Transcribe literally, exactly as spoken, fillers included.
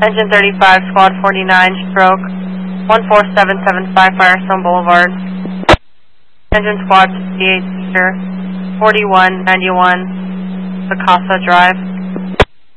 Engine thirty-five, Squad forty-nine, stroke one four seven seven five, Firestone Boulevard. Engine Squad sixty-eight, Cedar forty-one ninety-one, Picasa Drive.